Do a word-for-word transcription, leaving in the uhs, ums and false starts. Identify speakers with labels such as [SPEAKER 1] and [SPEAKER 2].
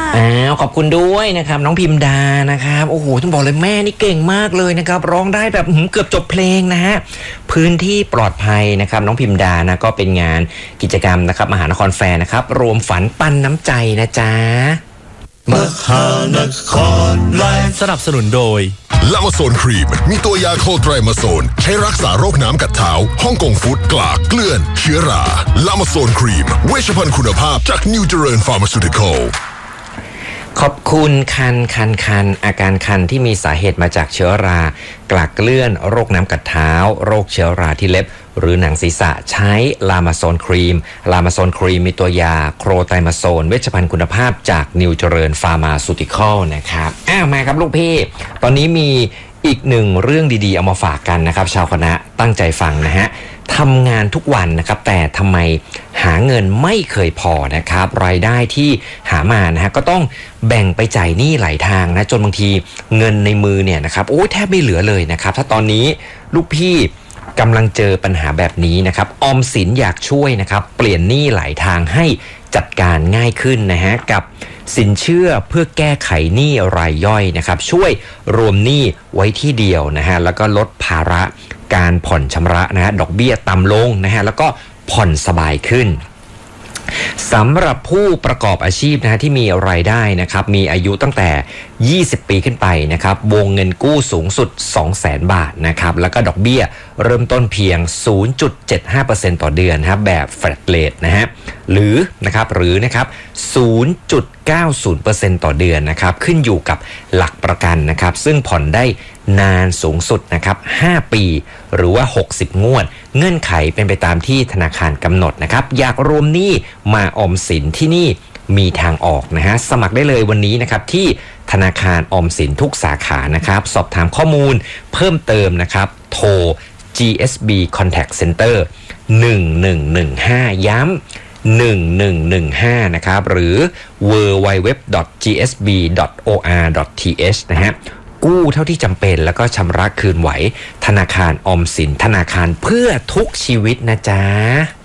[SPEAKER 1] อ้าวขอบคุณด้วยนะครับน้องพิมดานะครับโอ้โหต้องบอกเลยแม่นี่เก่งมากเลยนะครับร้องได้แบบเกือบจบเพลงนะฮะพื้นที่ปลอดภัยนะครับน้องพิมดานะก็เป็นงานกิจกรรมนะครับมหานครแฟร์นะครับรวมฝันปันน้ำใจนะจ๊ะ
[SPEAKER 2] มหานครไลฟ์สนับสนุนโดย
[SPEAKER 3] ลามาโซนครีมมีตัวยาโคไตรมาโซนใช้รักษาโรคน้ำกัดเท้าฮ่องกงฟุตกลากเกลื่อนเชื้อราลามาโซนครีมเวชภัณฑ์คุณภาพจากนิวเจริญฟาร์มาซูติคอล
[SPEAKER 1] ขอบคุณคันคันคันอาการคันที่มีสาเหตุมาจากเชื้อรากลากเกลื่อนโรคน้ำกัดเท้าโรคเชื้อราที่เล็บหรือหนังศีรษะใช้ลามาโซนครีมลามาโซนครีมมีตัวยาโครไตรมาโซนเวชภัณฑ์คุณภาพจากนิวเจริญฟาร์มาซูติคอลนะครับอ้าวมาครับลูกพี่ตอนนี้มีอีกหนึ่งเรื่องดีๆเอามาฝากกันนะครับชาวคณะตั้งใจฟังนะฮะทำงานทุกวันนะครับแต่ทำไมหาเงินไม่เคยพอนะครับรายได้ที่หามานะฮะก็ต้องแบ่งไปจ่ายหนี้หลายทางนะจนบางทีเงินในมือเนี่ยนะครับโอ้แทบไม่เหลือเลยนะครับถ้าตอนนี้ลูกพี่กำลังเจอปัญหาแบบนี้นะครับออมสินอยากช่วยนะครับเปลี่ยนหนี้หลายทางให้จัดการง่ายขึ้นนะฮะกับสินเชื่อเพื่อแก้ไขหนี้รายย่อยนะครับช่วยรวมหนี้ไว้ที่เดียวนะฮะแล้วก็ลดภาระการผ่อนชำระนะฮะดอกเบี้ยต่ำลงนะฮะแล้วก็ผ่อนสบายขึ้นสำหรับผู้ประกอบอาชีพนะฮะที่มีรายได้นะครับมีอายุตั้งแต่ยี่สิบปีขึ้นไปนะครับวงเงินกู้สูงสุด สองแสน บาทนะครับแล้วก็ดอกเบี้ยเริ่มต้นเพียง ศูนย์จุดเจ็ดห้าเปอร์เซ็นต์ ต่อเดือนนะครับแบบ flat rate นะฮะหรือนะครับหรือนะครับ ศูนย์จุดเก้าศูนย์เปอร์เซ็นต์ ต่อเดือนนะครับขึ้นอยู่กับหลักประกันนะครับซึ่งผ่อนได้นานสูงสุดนะครับห้าปีหรือว่าหกสิบงวดเงื่อนไขเป็นไปตามที่ธนาคารกำหนดนะครับอยากรวมหนี้มาออมสินที่นี่มีทางออกนะฮะสมัครได้เลยวันนี้นะครับที่ธนาคารออมสินทุกสาขานะครับสอบถามข้อมูลเพิ่มเติมนะครับโทร จี เอส บี Contact Center หนึ่งหนึ่งหนึ่งห้าย้ำหนึ่งหนึ่งหนึ่งห้านะครับหรือ ดับเบิลยู ดับเบิลยู ดับเบิลยู ดอท จี เอส บี ดอท โอ อาร์ ดอท ที เอช นะฮะกู้เท่าที่จำเป็นแล้วก็ชำระคืนไหวธนาคารออมสินธนาคารเพื่อทุกชีวิตนะจ๊ะ